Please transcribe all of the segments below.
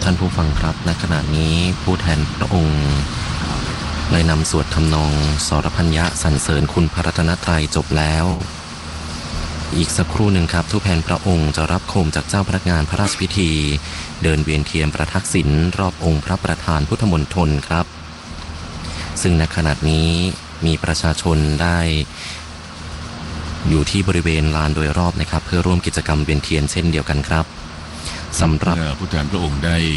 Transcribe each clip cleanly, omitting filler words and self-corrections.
ท่านผู้ฟังครับณขณะนี้ผู้แทนพระองค์ได้นำสวดทำนองสรพัญญะสรรเสริญคุณพระรัตนตรัยจบแล้วอีกสักครู่หนึ่งครับผู้แทนพระองค์จะรับโคมจากเจ้าพนักงานพระราชพิธีเดินเวียนเทียนประทักษิณรอบองค์พระประธานพุทธมณฑลครับซึ่งณขณะนี้มีประชาชนได้อยู่ที่บริเวณลานโดยรอบนะครับเพื่อร่วมกิจกรรมเวียนเทียนเช่นเดียวกันครับสำหรับผู้แทนพระองค์ได้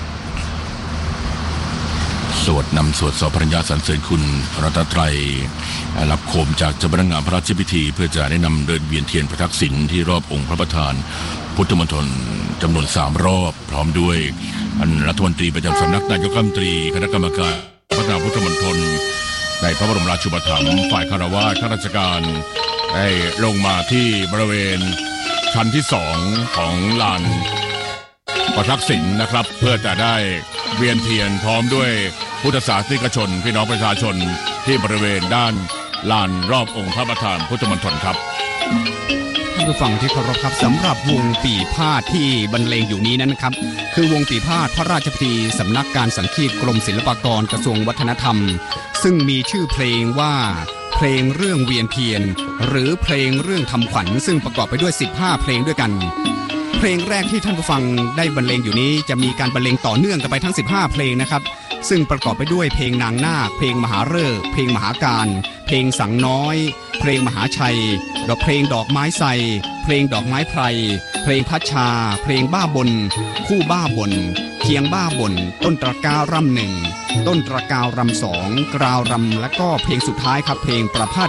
สวดนำสวดสรพัญญาสรรเสริญคุณพระรัตนตรัยรับโคมจากเจ้าพนักงานพระราชพิธีเพื่อจะได้นำเดินเวียนเทียนประทักษิณที่รอบองค์พระประธานพุทธมณฑลจำนวน3รอบพร้อมด้วยรัฐมนตรีประจำสำนักนายกรัฐมนตรีคณะกรรมการพัฒนาพุทธมณฑลในพระบรมราชูปถัมภ์ฝ่ายคารวะข้าราชการได้ลงมาที่บริเวณชั้นที่2ของลานประทักษิณนะครับเพื่อจะได้เวียนเทียนพร้อมด้วยพุทธศาสนิกชนพี่น้องประชาชนที่บริเวณด้านลานรอบองค์พระประธานพุทธมณฑลครับท่านผู้ฟังที่เคารพครับสำหรับวงปีพาทย์ที่บรรเลงอยู่นี้นั้นนะครับคือวงปีพาทย์พระราชพิธีสำนักการสังคีตกรมศิลปากรกระทรวงวัฒนธรรมซึ่งมีชื่อเพลงว่าเพลงเรื่องเวียนเทียนหรือเพลงเรื่องทำขวัญซึ่งประกอบไปด้วย15เพลงด้วยกันเพลงแรกที่ท่านผู้ฟังได้บรรเลงอยู่นี้จะมีการบรรเลงต่อเนื่องกันไปทั้ง15เพลงนะครับซึ่งประกอบไปด้วยเพลงนางนาคเพลงมหาฤกษ์เพลงมหาการเพลงสังน้อยเพลงมหาชัยเพลงดอกไม้ไทรเพลงดอกไม้ไพรเพลงพัชชาเพลงบ้าบนคู่บ้าบนเคียงบ้าบนต้นตระการำ1ต้นตระการำ2กราวรำและก็เพลงสุดท้ายครับเพลงประพาส